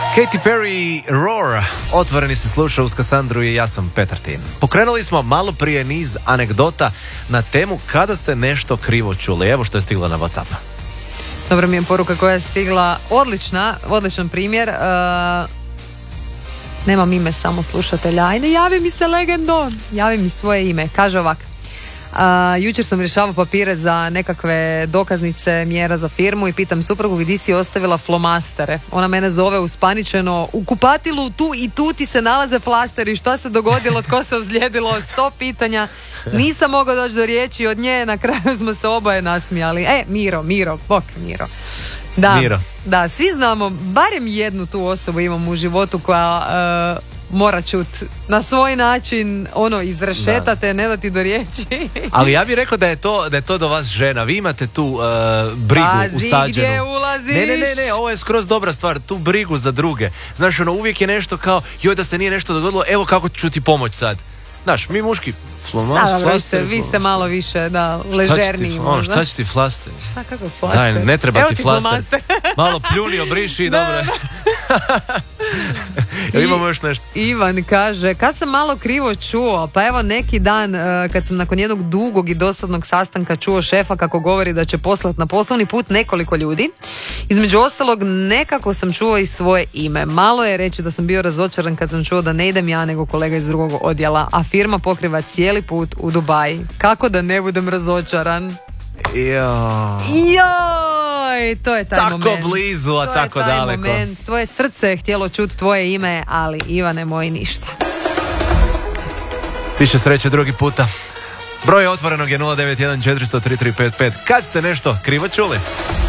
Katy Perry, Roar, otvoreni se sluša uz Kasandru i ja sam Petar Tin. Pokrenuli smo malo prije niz anegdota na temu kada ste nešto krivo čuli. Evo što je stigla na WhatsApp. Dobra mi je poruka koja je stigla, odličan primjer. Nemam ime samo slušatelja. Ajde, javi mi se legendo, javi mi svoje ime. Kaže ovak. Jučer sam rješavao papire za nekakve dokaznice mjera za firmu i pitam suprugu gdje si ostavila flomastere. Ona mene zove uspaničeno, u kupatilu tu i tu ti se nalaze flasteri, šta se dogodilo, tko se ozlijedilo, 100 pitanja. Nisam mogao doći do riječi od nje, na kraju smo se oboje nasmijali. Miro, bok Miro. Da, svi znamo, barem jednu tu osobu imamo u životu koja mora čut na svoj način izrešetate, ne dati do riječi. Ali ja bih rekao da je to do vas žena. Vi imate tu brigu usađenu. Pazi gdje ulaziš. Ne, ovo je skroz dobra stvar. Tu brigu za druge. Znaš, uvijek je nešto kao, joj da se nije nešto dogodilo, evo kako ću ti pomoć sad. Znaš, mi muški vi ste malo više ležerniji. Šta će ti flaster? Šta, kako flaster? Daj, ne treba evo ti flaster. Malo pljuni, obriši i dobro. Imamo još nešto. Ivan kaže, kad sam malo krivo čuo, pa evo neki dan kad sam nakon jednog dugog i dosadnog sastanka čuo šefa kako govori da će poslati na poslovni put nekoliko ljudi. Između ostalog, nekako sam čuo i svoje ime. Malo je reći da sam bio razočaran kad sam čuo da ne idem ja nego kolega iz drugog odjela, a firma pokriva cijeli put u Dubai. Kako da ne budem razočaran? Joj, to je taj moment. Tako blizu, a tako daleko. Moment. Tvoje srce je htjelo čuti tvoje ime, ali Ivane moj ništa. Više sreće drugi puta. Broj otvorenog je 091 400 3355. Kad ste nešto krivo čuli?